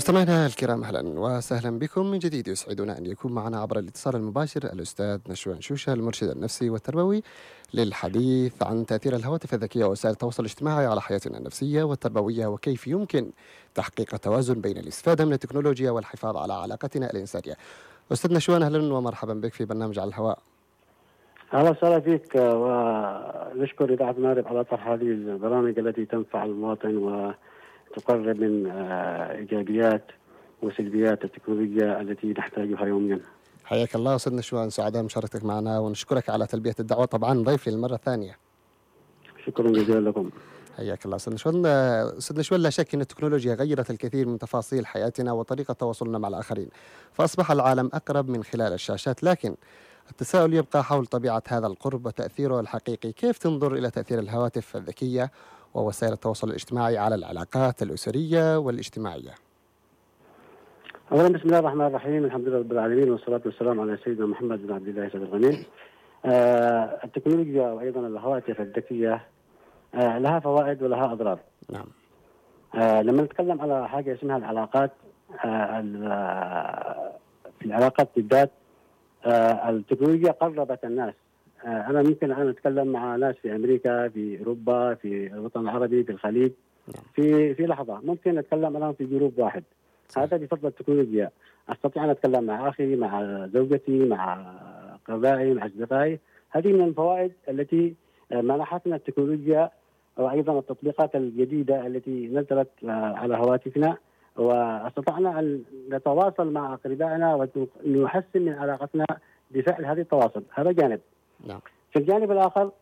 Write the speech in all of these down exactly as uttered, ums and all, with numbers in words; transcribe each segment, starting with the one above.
مستمعينا الكرام، أهلا وسهلا بكم من جديد. يسعدنا أن يكون معنا عبر الاتصال المباشر الأستاذ نشوان شوشة، المرشد النفسي والتربوي، للحديث عن تأثير الهواتف الذكية ووسائل التواصل الاجتماعي على حياتنا النفسية والتربوية، وكيف يمكن تحقيق التوازن بين الاستفادة من التكنولوجيا والحفاظ على علاقتنا الإنسانية. أستاذ نشوان، أهلا ومرحبا بك في برنامج على الهواء. أهلا وسهلا فيك، ونشكر إذاعة مارب على طرح هذه البرامج التي تنفع المواطن وتقرب من إيجابيات وسلبيات التكنولوجيا التي نحتاجها يوميا. حياك الله أستاذ نشوان، سعداء مشاركتك معنا ونشكرك على تلبية الدعوة، طبعا ضيفي للمرة الثانية. شكرا جزيلا لكم. حياك الله أستاذ نشوان. أستاذ نشوان، لا شك أن التكنولوجيا غيرت الكثير من تفاصيل حياتنا وطريقة تواصلنا مع الآخرين، فأصبح العالم أقرب من خلال الشاشات، لكن التساؤل يبقى حول طبيعة هذا القرب وتأثيره الحقيقي. كيف تنظر إلى تأثير الهواتف الذكية ووسائل التواصل الاجتماعي على العلاقات الأسرية والاجتماعية؟ أولا بسم الله الرحمن الرحيم، الحمد لله رب العالمين، والصلاة والسلام على سيدنا محمد بن عبد الله سيد الغنين. آه التكنولوجيا وأيضا الهواتف الذكية آه لها فوائد ولها أضرار. نعم. آه لما نتكلم على حاجة اسمها العلاقات، آه في العلاقات بالذات آه التكنولوجيا قربت الناس. آه أنا ممكن أنا أتكلم مع ناس في أمريكا، في أوروبا، في الوطن العربي، في الخليج، نعم. في في لحظة ممكن أتكلم أنا في جروب واحد. صحيح. هذا بفضل التكنولوجيا. أستطيع أن أتكلم مع أخي، مع زوجتي، مع قربائي، مع أصدقائي. هذه من الفوائد التي منحتنا التكنولوجيا، وأيضا التطبيقات الجديدة التي نزلت على هواتفنا، واستطعنا أن نتواصل مع أقربائنا ونحسن من علاقتنا بفعل هذه التواصل. هذا جانب. نعم. في الجانب الآخر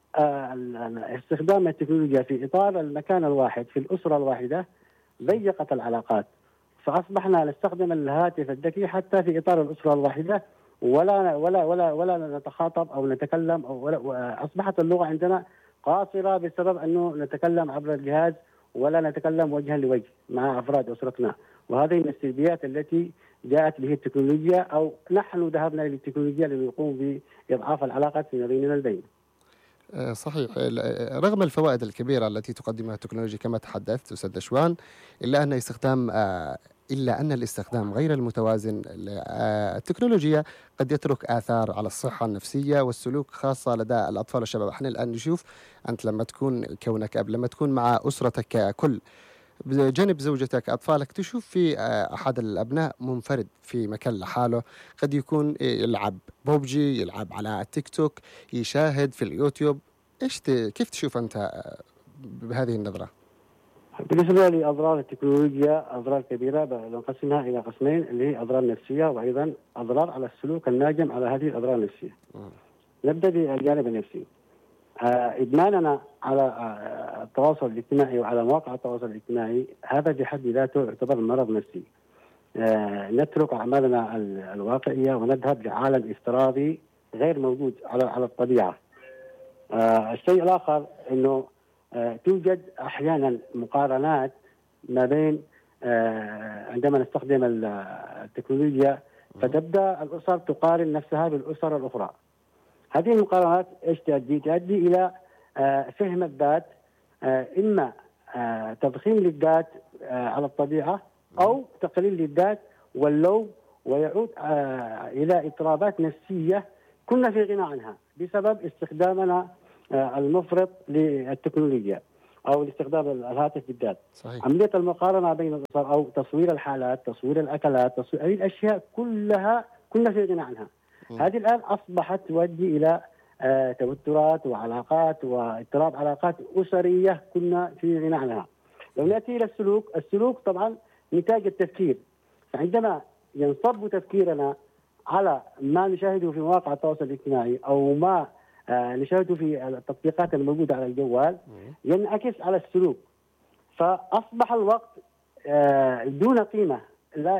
استخدام التكنولوجيا في إطار المكان الواحد في الأسرة الواحدة ضيقت العلاقات، فأصبحنا نستخدم الهاتف الذكي حتى في إطار الأسرة الواحدة، ولا ولا ولا ولا نتخاطب أو نتكلم أو ولا. أصبحت اللغة عندنا قاصرة بسبب أنه نتكلم عبر الجهاز ولا نتكلم وجها لوجه مع أفراد أسرتنا، وهذه من السلبيات التي جاءت به التكنولوجيا، أو نحن ذهبنا للتكنولوجيا لنقوم بإضعاف العلاقات فيما بيننا البين. صحيح. رغم الفوائد الكبيرة التي تقدمها التكنولوجيا كما تحدثت أستاذ نشوان، إلا أن استخدام إلا أن الاستخدام غير المتوازن للتكنولوجيا قد يترك آثار على الصحة النفسية والسلوك، خاصة لدى الأطفال والشباب. احنا الآن نشوف أنت لما تكون كونك أب، لما تكون مع أسرتك ككل بجانب زوجتك أطفالك، تشوف في أحد الأبناء منفرد في مكان لحاله، قد يكون يلعب بوبجي، يلعب على التيك توك، يشاهد في اليوتيوب. إيش ت... كيف تشوف أنت بهذه النظرة؟ بالنسبة لأضرار التكنولوجيا أضرار كبيرة، نقسمها إلى قسمين، اللي هي أضرار نفسية وأيضا أضرار على السلوك الناجم على هذه الأضرار النفسية. م. نبدأ بالجانب النفسي. آه إدماننا على آه التواصل الاجتماعي وعلى مواقع التواصل الاجتماعي، هذا بحد ذاته يعتبر مرض نفسي. آه نترك أعمالنا الواقعية ونذهب لعالم افتراضي غير موجود على على الطبيعة. آه الشيء الآخر أنه آه توجد أحيانا مقارنات ما بين آه عندما نستخدم التكنولوجيا، فتبدأ الأسر تقارن نفسها بالأسر الأخرى. هذه المقارنات ايش تؤدي؟ تؤدي الى آه فهم الذات، آه اما آه تضخيم للذات آه على الطبيعه، او تقليل للذات واللوم، ويعود آه الى اضطرابات نفسيه كنا في غنى عنها بسبب استخدامنا آه المفرط للتكنولوجيا او لاستخدام الهاتف بالذات. صحيح. عمليه المقارنه بين الاسر او تصوير الحالات، تصوير الاكلات، تصوير هذه الاشياء كلها كنا في غنى عنها. هذه الآن أصبحت تؤدي إلى آه توترات وعلاقات واضطراب علاقات أسرية كنا في غنى عنها. لو نأتي إلى السلوك، السلوك طبعا نتاج التفكير، فعندما ينصب تفكيرنا على ما نشاهده في مواقع التواصل الاجتماعي أو ما آه نشاهده في التطبيقات الموجودة على الجوال، ينعكس على السلوك، فأصبح الوقت آه دون قيمة، لا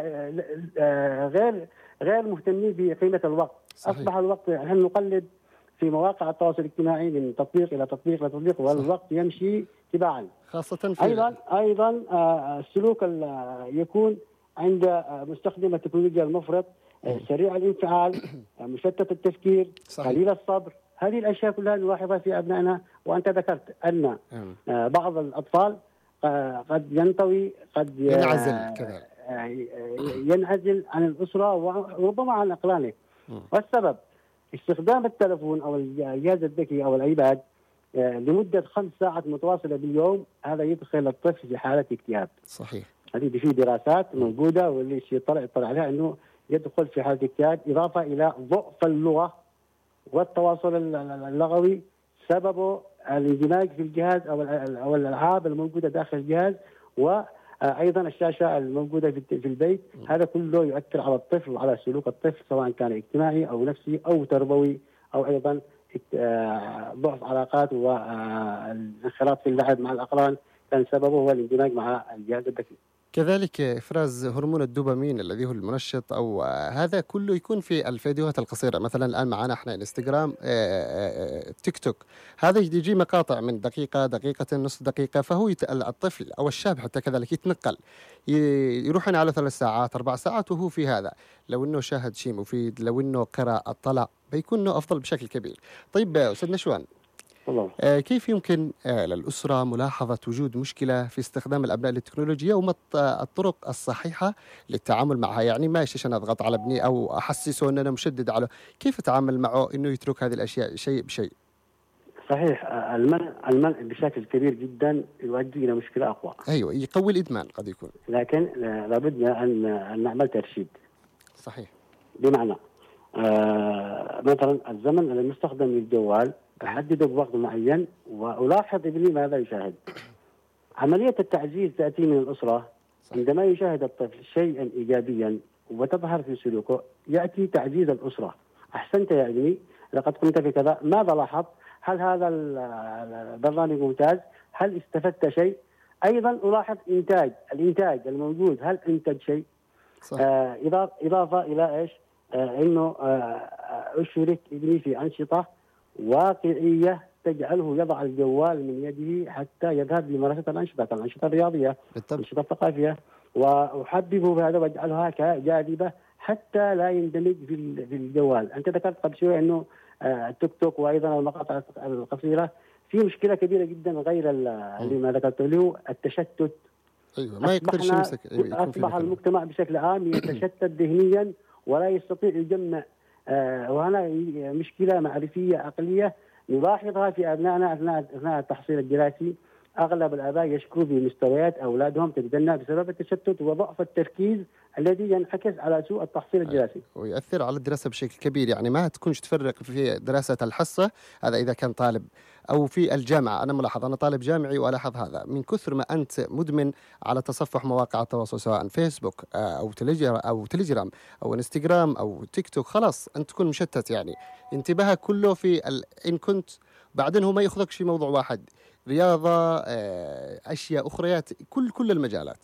آه غير غير مهتمين بقيمة الوقت. صحيح. أصبح الوقت نحن نقلد في مواقع التواصل الاجتماعي من تطبيق إلى تطبيق إلى تطبيق، والوقت يمشي تباعا. خاصة في أيضا أيضا السلوك يكون عند مستخدم التكنولوجيا المفرط، سريع الانفعال، مشتت التفكير. صحيح. قليل الصبر. هذه الأشياء كلها نلاحظها في أبنائنا، وأنت ذكرت أن بعض الأطفال قد ينطوي، قد ينعزل كذا. ينعزل عن الأسرة وربما عن أقرانه. والسبب استخدام التلفون أو الجهاز الذكي أو الأيباد لمدة خمس ساعات متواصلة باليوم، هذا يدخل الطفل في حالة اكتئاب. صحيح. هذه في دراسات موجودة واللي يطلع يطلع عليها أنه يدخل في حالة اكتئاب، إضافة إلى ضعف اللغة والتواصل اللغوي سببه الاندماج في الجهاز أو أو الألعاب الموجودة داخل الجهاز، وأيضا الشاشة الموجودة في البيت. هذا كله يؤثر على الطفل وعلى سلوك الطفل سواء كان اجتماعي أو نفسي أو تربوي، أو أيضا ضعف علاقات والانخراط في اللعب مع الأقران كان سببه هو الاندماج مع الجهاز الذكي. كذلك إفراز هرمون الدوبامين الذي هو المنشط، أو هذا كله يكون في الفيديوهات القصيرة. مثلا الآن معنا احنا انستغرام، تيك توك، هذا يجي مقاطع من دقيقة، دقيقة، نصف دقيقة، فهو الطفل أو الشاب حتى كذلك يتنقل، يروح على ثلاث ساعات أربع ساعات وهو في هذا. لو إنه شاهد شيء مفيد، لو إنه قرأ اطلع، بيكون إنه أفضل بشكل كبير. طيب أستاذ نشوان، آه كيف يمكن آه للأسرة ملاحظة وجود مشكلة في استخدام الأبناء للتكنولوجيا وما الطرق الصحيحة للتعامل معها؟ يعني ما إيش أنا أضغط على ابني أو أحسسه أن أنا مشدد عليه، كيف أتعامل معه إنه يترك هذه الأشياء شيء بشيء؟ صحيح، المنع المنع بشكل كبير جدا يؤدي إلى مشكلة أقوى. أيوة، يقوي الإدمان قد يكون، لكن لابد أن نعمل ترشيد. صحيح. بمعنى آه مثلا الزمن المستخدم للجوال أحدده بوقت معين وألاحظ ابني ماذا يشاهد. عملية التعزيز تأتي من الأسرة. عندما يشاهد الطفل شيئا إيجابيا وتظهر في سلوكه يأتي تعزيز الأسرة. أحسنت يا ابني، لقد قمت بكذا، ماذا لاحظت؟ هل هذا البرنامج ممتاز؟ هل استفدت شيء؟ أيضا ألاحظ إنتاج الإنتاج الموجود، هل أنتج شيء؟ آه إضافة إلى إيش؟ آه إنه آه أشرك ابني في أنشطة واقعية تجعله يضع الجوال من يده حتى يذهب لممارسة الأنشطة، الأنشطة الرياضية، الأنشطة الثقافية، وأحببه بهذا واجعلها كجاذبة حتى لا يندمج في الجوال. أنت ذكرت قبل شوي أنه التيك توك وأيضا المقاطع القصيرة في مشكلة كبيرة جدا غير اللي ما ذكرته له، التشتت. أيوة، ما يقدر يمسك. أصبح المجتمع بشكل عام يتشتت ذهنيا ولا يستطيع يجمع. آه وهنا مشكلة معرفية عقلية نلاحظها في أبنائنا أثناء أثناء التحصيل الدراسي. أغلب الآباء يشكو بمستويات أولادهم تتدنى بسبب التشتت وضعف التركيز الذي ينعكس على سوء التحصيل الدراسي ويؤثر على الدراسة بشكل كبير. يعني ما تكونش تفرق في دراسة الحصة، هذا إذا كان طالب، أو في الجامعة. أنا ملاحظ، أنا طالب جامعي وألاحظ هذا، من كثر ما أنت مدمن على تصفح مواقع التواصل سواء فيسبوك أو تليجرام أو تليجرام أو انستغرام أو تيك توك، خلاص أنت تكون مشتت. يعني انتباهك كله في ال... إن كنت بعدين هو ما يأخذك في موضوع واحد، رياضة، أشياء أخريات، كل كل المجالات.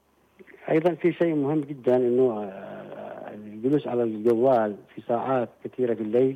أيضا في شيء مهم جدا إنه الجلوس على الجوال في ساعات كثيرة في الليل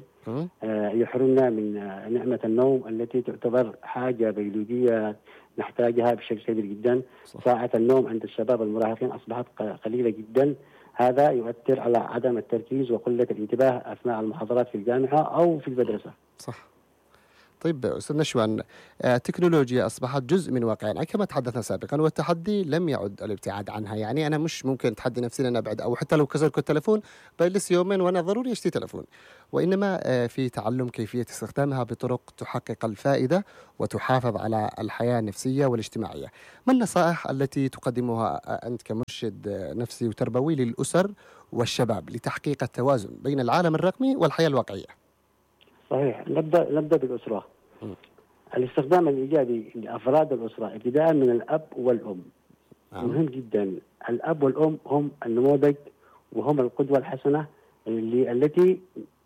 يحرمنا من نعمة النوم التي تعتبر حاجة بيولوجية نحتاجها بشكل كبير جدا. صح. ساعة النوم عند الشباب المراهقين أصبحت قليلة جدا. هذا يؤثر على عدم التركيز وقلة الانتباه أثناء المحاضرات في الجامعة أو في المدرسة. صح. طيب أستاذ نشوان، التكنولوجيا أصبحت جزء من واقعنا كما تحدثنا سابقا، والتحدي لم يعد الابتعاد عنها. يعني أنا مش ممكن تحدي نفسي أن أبعد، أو حتى لو كسرت التلفون بجلس يومين وأنا ضروري أشتري تلفون، وإنما في تعلم كيفية استخدامها بطرق تحقق الفائدة وتحافظ على الحياة النفسية والاجتماعية. ما النصائح التي تقدمها أنت كمرشد نفسي وتربوي للأسر والشباب لتحقيق التوازن بين العالم الرقمي والحياة الواقعية؟ صحيح. نبدأ نبدأ بالأسرة. م. الاستخدام الإيجابي لأفراد الأسرة ابتداء من الأب والأم آه. مهم جدا. الأب والأم هم النموذج وهم القدوة الحسنة اللي التي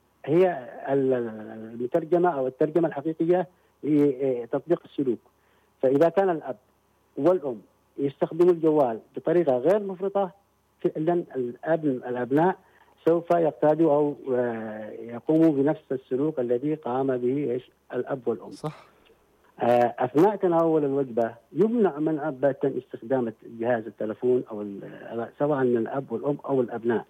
هي المترجمة أو الترجمة الحقيقية لتطبيق السلوك. فإذا كان الأب والأم يستخدموا الجوال بطريقة غير مفرطة، فعلا الأبناء سوف يقتادوا أو يقوموا بنفس السلوك الذي قام به إيش الأب والأم. صح. أثناء تناول الوجبة يمنع منع باتا استخدام جهاز التلفون أو سواء من الأب والأم أو الأبناء.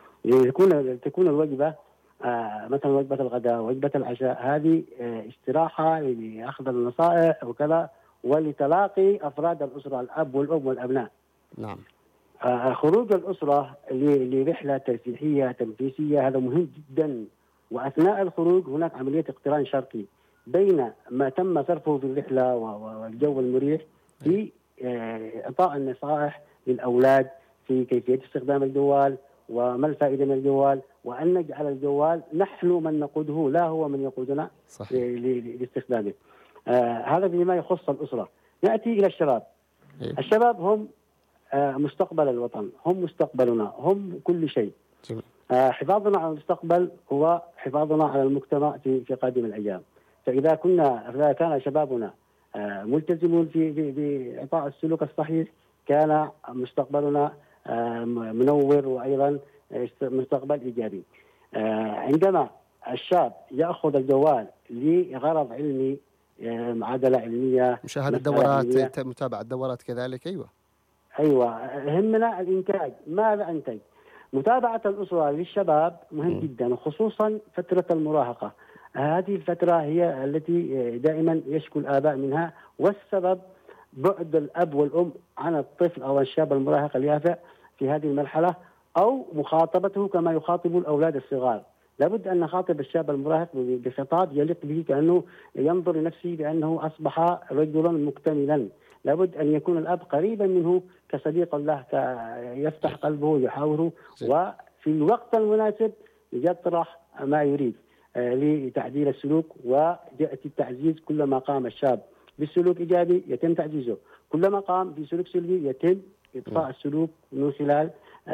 يكون تكون الوجبة مثلا وجبة الغداء وجبة العشاء هذه استراحة لأخذ النصائح وكذا ولتلاقي أفراد الأسرة الأب والأم والأبناء. نعم. آه، خروج الأسرة ل- لرحلة ترفيهية تنفيسية هذا مهم جدا، وأثناء الخروج هناك عملية اقتران شرطي بين ما تم صرفه في الرحلة و- و- والجو المريح في آه، إعطاء النصائح للأولاد في كيفية استخدام الجوال وما الفائدة من الجوال، وأن نجعل الجوال نحن من نقوده لا هو من يقودنا ل- صحيح. ل- لاستخدامه. آه، هذا فيما يخص الأسرة. نأتي إلى الشباب. إيه. الشباب هم آه، مستقبل الوطن، هم مستقبلنا، هم كل شيء. جميل. آه، حفاظنا على المستقبل هو حفاظنا على المجتمع في في قادم الأيام. فإذا كنا إذا كان شبابنا آه، ملتزمون في في في إعطاء السلوك الصحيح، كان مستقبلنا آه، منور، وأيضا مستقبل إيجابي. آه، عندما الشاب يأخذ الجوال لغرض علمي، آه، معادلة علمية، مشاهدة مسألة دورات، علمية، ت- متابعة دورات كذلك. أيوة. ايوه، يهمنا الانتاج، ماذا انتج. متابعه الاسره للشباب مهم م. جدا، وخصوصا فتره المراهقه. هذه الفتره هي التي دائما يشكو الاباء منها، والسبب بعد الاب والام عن الطفل او الشاب المراهق اليافع في هذه المرحله، او مخاطبته كما يخاطب الاولاد الصغار. لابد ان نخاطب الشاب المراهق بخطاب يليق به، كانه ينظر لنفسه بانه اصبح رجلا مكتملا. لابد أن يكون الأب قريبا منه كصديق له، يفتح قلبه يحاوره، وفي الوقت المناسب يطرح ما يريد آه، لتعديل السلوك، ويأتي التعزيز. كلما قام الشاب بالسلوك إيجابي يتم تعزيزه، كلما قام بسلوك سلبي يتم إطفاء السلوك من خلال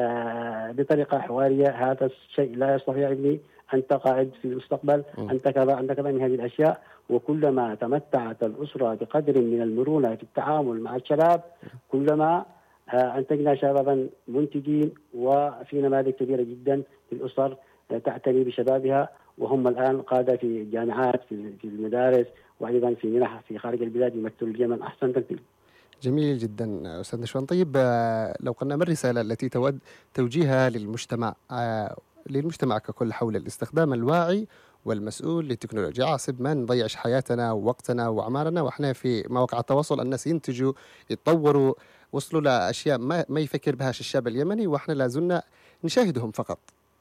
آه، بطريقة حوارية. هذا الشيء لا يصلح يا ابني، أنت قاعد في المستقبل، أنت كذا أنت كذا من هذه الأشياء. وكلما تمتعت الأسرة بقدر من المرونة في التعامل مع الشباب، كلما آه، أنتجنا شبابا منتجين، وفي نماذج كبيرة جدا للأسر آه، تعتني بشبابها، وهم الآن قادة في الجامعات، في في المدارس، وأيضا في منح في خارج البلاد يمثل اليمن أحسن تمثيل. جميل جدا أستاذ نشوان. طيب، آه، لو قلنا ما الرسالة التي تود توجيهها للمجتمع آه، للمجتمع ككل حول الاستخدام الواعي والمسؤول للتكنولوجيا، عصب ما نضيعش حياتنا ووقتنا وأعمارنا وإحنا في مواقع التواصل، الناس ينتجوا يتطوروا، وصلوا لأشياء ما, ما يفكر بهاش الشاب اليمني، وإحنا لازلنا نشاهدهم فقط.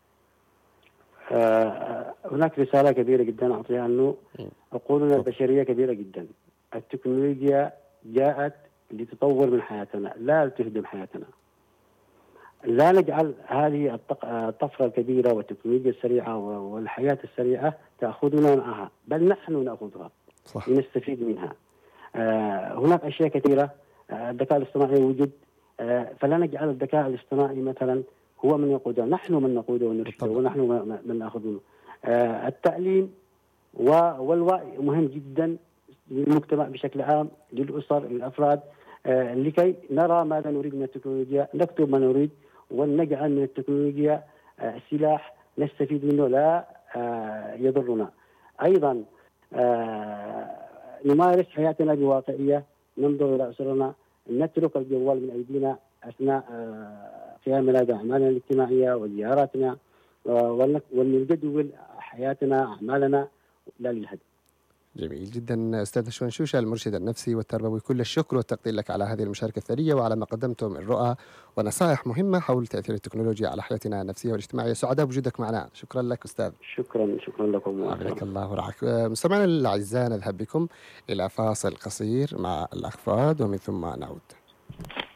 آه، هناك رسالة كبيرة جدا أعطيها، أنه عقولنا البشرية كبيرة جدا. التكنولوجيا جاءت لتطور من حياتنا، لا لتهدم حياتنا. لا نجعل هذه الطق- الطفرة الكبيرة والتكنولوجيا السريعة والحياة السريعة تأخذنا معها، بل نحن نأخذها. صح. لنستفيد منها. آه، هناك أشياء كثيرة. آه، الذكاء الاصطناعي وجد، آه، فلا نجعل الذكاء الاصطناعي مثلا هو من يقوده، نحن من نقوده ونرشده، ونحن من من نأخذ منه. آه، التعليم و- والوعي مهم جدا للمجتمع بشكل عام، للأسر، للأفراد، آه، لكي نرى ماذا نريد من التكنولوجيا، نكتب ما نريد، ونجعل من التكنولوجيا آه، سلاح نستفيد منه، لا آه، يضرنا. أيضا آه، نمارس حياتنا بواقعية، ننظر إلى أسرنا، نترك الجوال من أيدينا أثناء آه، قيامنا بأعمالنا الاجتماعية وزياراتنا، آه، ونجدول حياتنا أعمالنا لا للهدف. جميل جدا أستاذ نشوان شوشة، المرشد النفسي والتربوي، كل الشكر والتقدير لك على هذه المشاركة الثرية وعلى ما قدمته من رؤى ونصائح مهمة حول تأثير التكنولوجيا على حياتنا النفسية والاجتماعية. سعداء بوجودك معنا، شكرا لك أستاذ. شكرا شكرا لكم. حفظك الله ورعاك. مستمعينا الأعزاء، نذهب بكم إلى فاصل قصير مع الأخ فؤاد، ومن ثم نعود.